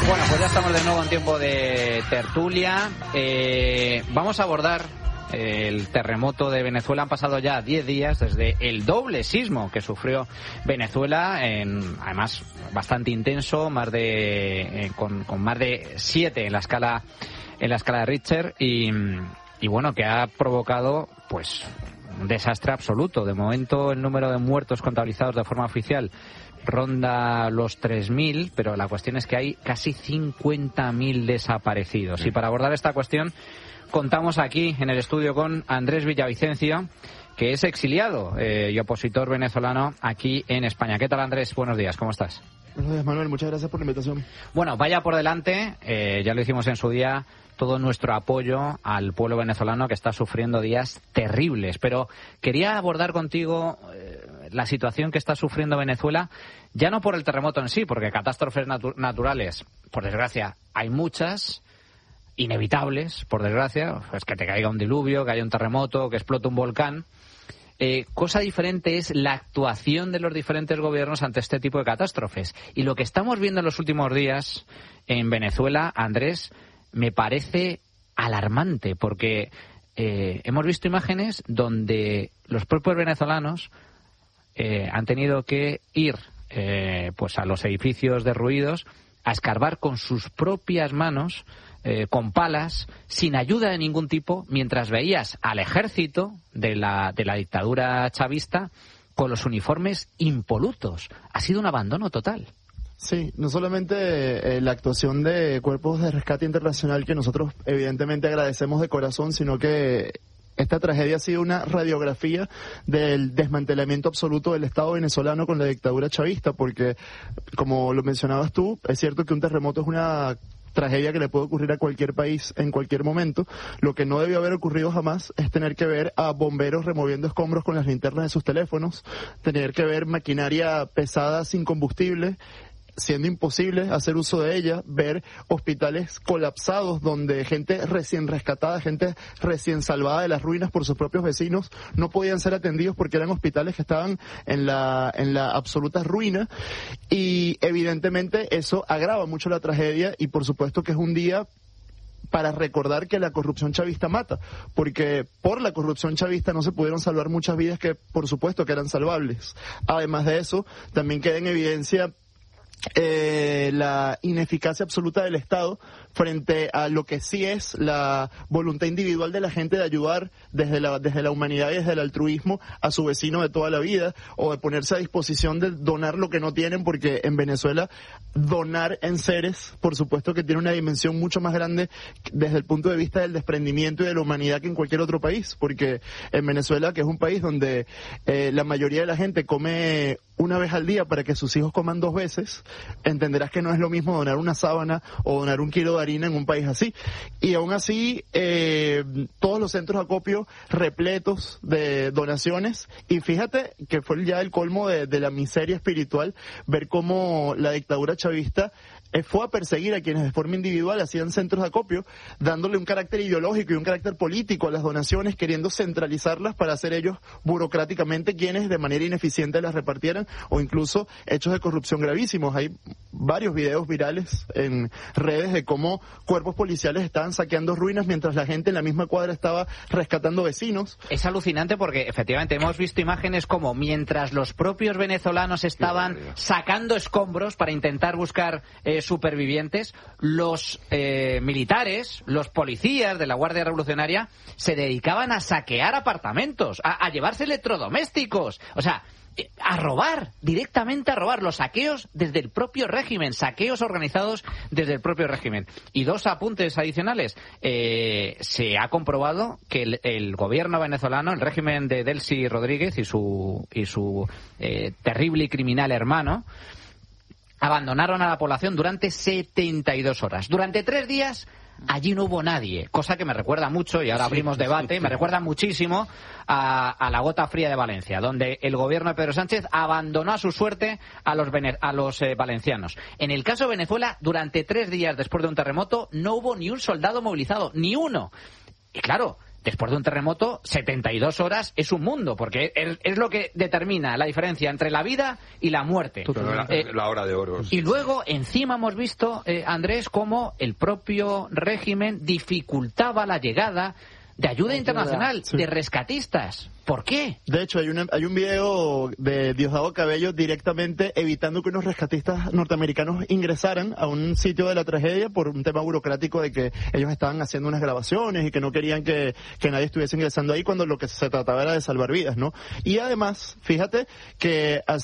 Bueno, pues ya estamos de nuevo en tiempo de tertulia. Vamos a abordar el terremoto de Venezuela. Han pasado ya 10 días desde el doble sismo que sufrió Venezuela, además bastante intenso, con más de 7 en la escala de Richter, y bueno, que ha provocado pues un desastre absoluto. De momento el número de muertos contabilizados de forma oficial ronda los 3.000, pero la cuestión es que hay casi 50.000 desaparecidos. Sí. Y para abordar esta cuestión contamos aquí en el estudio con Andrés Villavicencio, que es exiliado y opositor venezolano aquí en España. ¿Qué tal, Andrés? Buenos días, ¿cómo estás? Buenos días, Manuel, muchas gracias por la invitación. Bueno, vaya por delante, ya lo hicimos en su día, todo nuestro apoyo al pueblo venezolano que está sufriendo días terribles. Pero quería abordar contigo la situación que está sufriendo Venezuela, ya no por el terremoto en sí, porque catástrofes naturales, por desgracia, hay muchas, inevitables, por desgracia, pues que te caiga un diluvio, que haya un terremoto, que explote un volcán. Cosa diferente es la actuación de los diferentes gobiernos ante este tipo de catástrofes. Y lo que estamos viendo en los últimos días en Venezuela, Andrés, me parece alarmante, porque hemos visto imágenes donde los propios venezolanos han tenido que ir pues a los edificios derruidos a escarbar con sus propias manos, con palas, sin ayuda de ningún tipo, mientras veías al ejército de la dictadura chavista con los uniformes impolutos. Ha sido un abandono total. Sí, no solamente la actuación de cuerpos de rescate internacional, que nosotros evidentemente agradecemos de corazón, sino que esta tragedia ha sido una radiografía del desmantelamiento absoluto del Estado venezolano con la dictadura chavista, porque, como lo mencionabas tú, es cierto que un terremoto es una tragedia que le puede ocurrir a cualquier país en cualquier momento. Lo que no debió haber ocurrido jamás es tener que ver a bomberos removiendo escombros con las linternas de sus teléfonos, tener que ver maquinaria pesada sin combustible, siendo imposible hacer uso de ella, ver hospitales colapsados donde gente recién rescatada, gente recién salvada de las ruinas por sus propios vecinos, no podían ser atendidos porque eran hospitales que estaban en la absoluta ruina, y evidentemente eso agrava mucho la tragedia, y por supuesto que es un día para recordar que la corrupción chavista mata, porque por la corrupción chavista no se pudieron salvar muchas vidas que por supuesto que eran salvables. Además de eso, también queda en evidencia la ineficacia absoluta del Estado frente a lo que sí es la voluntad individual de la gente de ayudar desde la humanidad y desde el altruismo a su vecino de toda la vida, o de ponerse a disposición de donar lo que no tienen, porque en Venezuela donar en seres, por supuesto que tiene una dimensión mucho más grande desde el punto de vista del desprendimiento y de la humanidad que en cualquier otro país, porque en Venezuela, que es un país donde la mayoría de la gente come una vez al día para que sus hijos coman 2 veces, entenderás que no es lo mismo donar una sábana o donar 1 kilo de harina en un país así. Y aún así, todos los centros de acopio repletos de donaciones, y fíjate que fue ya el colmo de la miseria espiritual ver cómo la dictadura chavista fue a perseguir a quienes de forma individual hacían centros de acopio, dándole un carácter ideológico y un carácter político a las donaciones, queriendo centralizarlas para hacer ellos burocráticamente quienes de manera ineficiente las repartieran, o incluso hechos de corrupción gravísimos. Hay varios videos virales en redes de cómo cuerpos policiales estaban saqueando ruinas mientras la gente en la misma cuadra estaba rescatando vecinos. Es alucinante porque efectivamente hemos visto imágenes como mientras los propios venezolanos estaban sacando escombros para intentar buscar supervivientes, los militares, los policías de la Guardia Revolucionaria se dedicaban a saquear apartamentos, a llevarse electrodomésticos, o sea, a robar, directamente a robar, los saqueos desde el propio régimen, saqueos organizados desde el propio régimen. Y 2 apuntes adicionales. Se ha comprobado que el gobierno venezolano, el régimen de Delcy Rodríguez y su terrible y criminal hermano, abandonaron a la población durante 72 horas. Durante 3 días allí no hubo nadie, cosa que me recuerda mucho, y ahora abrimos debate, me recuerda muchísimo a la gota fría de Valencia, donde el gobierno de Pedro Sánchez abandonó a su suerte a los valencianos. En el caso de Venezuela, durante 3 días después de un terremoto, no hubo ni un soldado movilizado, ni uno. Y claro, después de un terremoto, 72 horas es un mundo, porque es lo que determina la diferencia entre la vida y la muerte. La hora de oro. Y luego, encima hemos visto, Andrés, cómo el propio régimen dificultaba la llegada de ayuda internacional, de rescatistas. ¿Por qué? De hecho, hay un video de Diosdado Cabello directamente evitando que unos rescatistas norteamericanos ingresaran a un sitio de la tragedia por un tema burocrático de que ellos estaban haciendo unas grabaciones y que no querían que nadie estuviese ingresando ahí, cuando lo que se trataba era de salvar vidas, ¿no? Y además, fíjate que